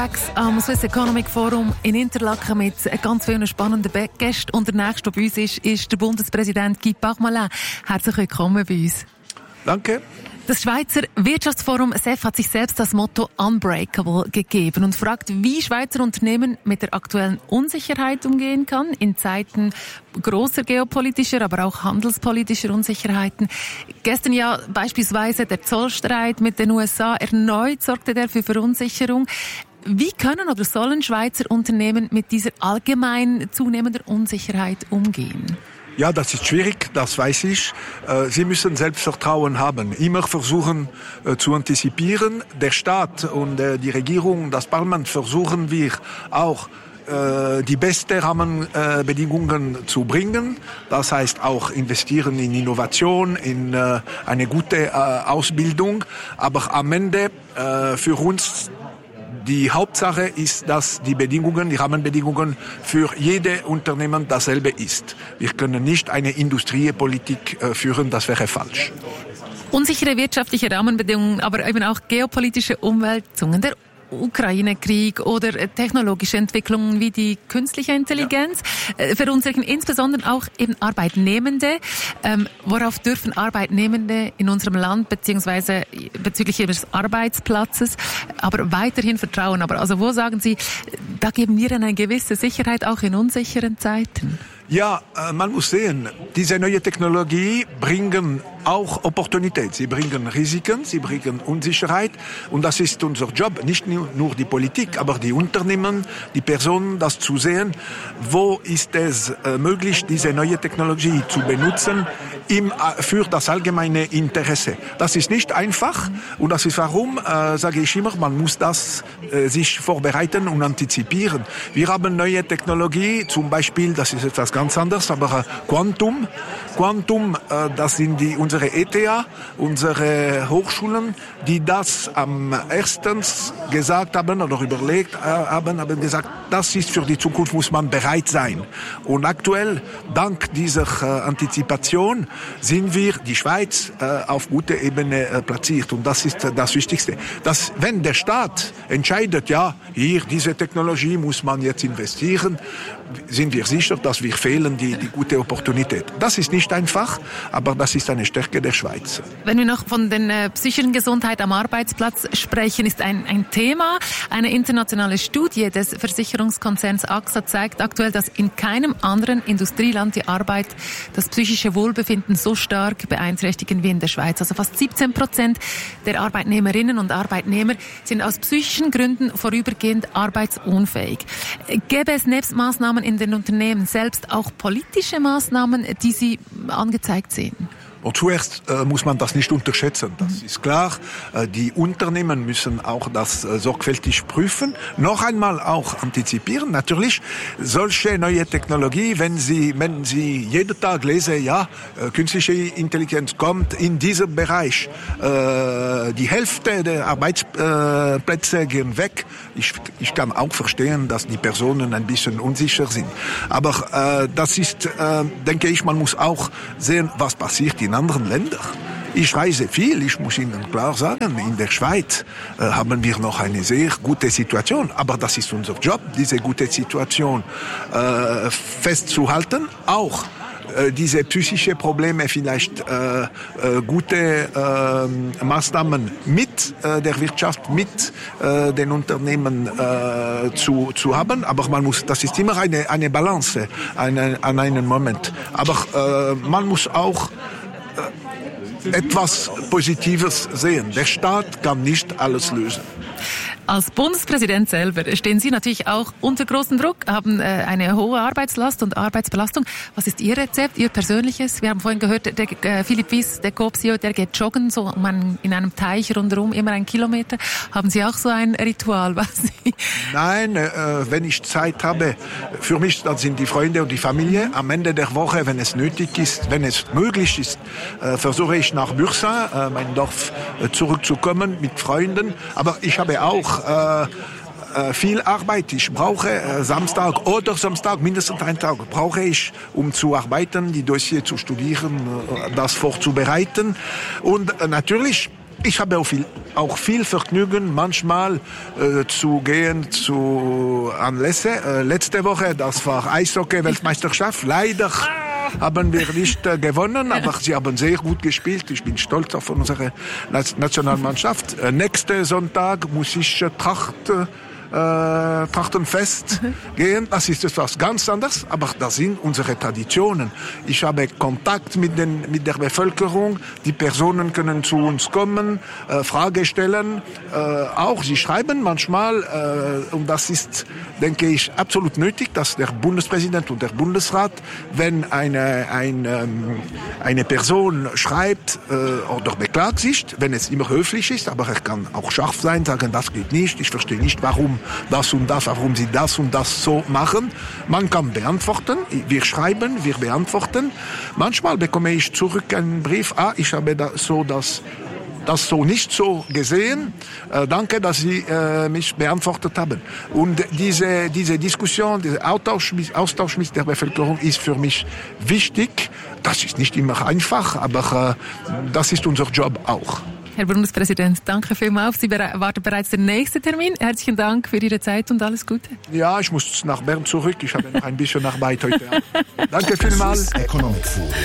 Am Swiss Economic Forum in Interlaken mit ganz vielen spannenden Gästen. Und der nächste, der bei uns ist der Bundespräsident Guy Parmelin. Herzlich willkommen bei uns. Danke. Das Schweizer Wirtschaftsforum SEF hat sich selbst das Motto Unbreakable gegeben und fragt, wie Schweizer Unternehmen mit der aktuellen Unsicherheit umgehen kann in Zeiten großer geopolitischer, aber auch handelspolitischer Unsicherheiten. Gestern ja beispielsweise der Zollstreit mit den USA. Erneut sorgte der für Verunsicherung. Wie können oder sollen Schweizer Unternehmen mit dieser allgemein zunehmender Unsicherheit umgehen? Ja, das ist schwierig, das weiß ich. Sie müssen Selbstvertrauen haben, immer versuchen zu antizipieren. Der Staat und die Regierung, das Parlament versuchen wir auch die besten Rahmenbedingungen zu bringen. Das heißt auch investieren in Innovation, in eine gute Ausbildung. Aber am Ende für uns die Hauptsache ist, dass die Rahmenbedingungen für jede Unternehmen dasselbe ist. Wir können nicht eine Industriepolitik führen, das wäre falsch. Unsichere wirtschaftliche Rahmenbedingungen, aber eben auch geopolitische Umwälzungen, der Ukraine-Krieg oder technologische Entwicklungen wie die künstliche Intelligenz verunsichern insbesondere auch eben Arbeitnehmende. Worauf dürfen Arbeitnehmende in unserem Land beziehungsweise bezüglich ihres Arbeitsplatzes aber weiterhin vertrauen? Aber also wo sagen Sie, da geben wir eine gewisse Sicherheit auch in unsicheren Zeiten? Ja, man muss sehen, diese neue Technologie bringen auch Opportunität. Sie bringen Risiken, sie bringen Unsicherheit. Und das ist unser Job, nicht nur die Politik, aber die Unternehmen, die Personen, das zu sehen. Wo ist es möglich, diese neue Technologie zu benutzen für das allgemeine Interesse? Das ist nicht einfach. Und das ist warum, sage ich immer, man muss das sich vorbereiten und antizipieren. Wir haben neue Technologie, zum Beispiel, das ist etwas ganz anderes, aber Quantum, das sind unsere ETH, unsere Hochschulen, die das am erstens gesagt haben oder überlegt haben gesagt, das ist für die Zukunft, muss man bereit sein. Und aktuell, dank dieser Antizipation, sind wir, die Schweiz, auf guter Ebene platziert. Und das ist das Wichtigste. Dass, wenn der Staat entscheidet, ja, hier, diese Technologie muss man jetzt investieren, sind wir sicher, dass wir fehlen die gute Opportunität. Das ist nicht einfach, aber das ist eine Stärke der Schweiz. Wenn wir noch von der psychischen Gesundheit am Arbeitsplatz sprechen, ist ein Thema. Eine internationale Studie des Versicherungskonzerns AXA zeigt aktuell, dass in keinem anderen Industrieland die Arbeit das psychische Wohlbefinden so stark beeinträchtigen wie in der Schweiz. Also fast 17% der Arbeitnehmerinnen und Arbeitnehmer sind aus psychischen Gründen vorübergehend arbeitsunfähig. Gäbe es nebst Maßnahmen in den Unternehmen selbst auch politische Maßnahmen, die Sie angezeigt sehen? Und zuerst muss man das nicht unterschätzen. Das ist klar. Die Unternehmen müssen auch das sorgfältig prüfen. Noch einmal auch antizipieren. Natürlich, solche neue Technologie, wenn Sie jeden Tag lesen, ja, künstliche Intelligenz kommt in diesem Bereich. Die Hälfte der Arbeitsplätze gehen weg. Ich kann auch verstehen, dass die Personen ein bisschen unsicher sind. Aber das ist, denke ich, man muss auch sehen, was passiert in anderen Ländern. Ich reise viel, ich muss Ihnen klar sagen, in der Schweiz haben wir noch eine sehr gute Situation. Aber das ist unser Job, diese gute Situation festzuhalten. Auch diese psychische Probleme vielleicht gute Maßnahmen mit der Wirtschaft, mit den Unternehmen zu haben. Aber das ist immer eine Balance an einem Moment. Aber man muss auch etwas Positives sehen. Der Staat kann nicht alles lösen. Als Bundespräsident selber stehen Sie natürlich auch unter großem Druck, haben eine hohe Arbeitslast und Arbeitsbelastung. Was ist Ihr Rezept, Ihr persönliches? Wir haben vorhin gehört, der Philipp Wies, der Coop-CEO, der geht joggen, so in einem Teich rundherum, immer 1 Kilometer. Haben Sie auch so ein Ritual? Was Sie Nein, wenn ich Zeit habe, für mich, das sind die Freunde und die Familie. Am Ende der Woche, wenn es nötig ist, wenn es möglich ist, versuche ich nach Bürsin, mein Dorf, zurückzukommen mit Freunden. Aber ich habe auch viel Arbeit. Ich brauche Samstag oder Samstag, mindestens einen Tag, brauche ich, um zu arbeiten, die Dossier zu studieren, das vorzubereiten. Und natürlich, Ich habe auch viel Vergnügen, manchmal zu gehen zu Anlässe. Letzte Woche, das war Eishockey-Weltmeisterschaft. Leider haben wir nicht gewonnen, aber sie haben sehr gut gespielt. Ich bin stolz auf unsere Nationalmannschaft. Nächsten Sonntag muss ich Trachtenfest gehen. Das ist etwas ganz anderes, aber das sind unsere Traditionen. Ich habe Kontakt mit der Bevölkerung. Die Personen können zu uns kommen, Fragen stellen. Auch sie schreiben manchmal, und das ist, denke ich, absolut nötig, dass der Bundespräsident und der Bundesrat, wenn eine Person schreibt oder beklagt sich, wenn es immer höflich ist, aber er kann auch scharf sein, sagen, das geht nicht, ich verstehe nicht, warum das und das, warum sie das und das so machen. Man kann beantworten, wir schreiben, wir beantworten. Manchmal bekomme ich zurück einen Brief, ich habe das so nicht so gesehen. Danke, dass Sie mich beantwortet haben. Und diese Diskussion, dieser Austausch mit der Bevölkerung ist für mich wichtig. Das ist nicht immer einfach, aber das ist unser Job auch. Herr Bundespräsident, danke vielmals. Sie warten bereits den nächsten Termin. Herzlichen Dank für Ihre Zeit und alles Gute. Ja, ich muss nach Bern zurück. Ich habe noch ein bisschen Arbeit heute. Danke vielmals.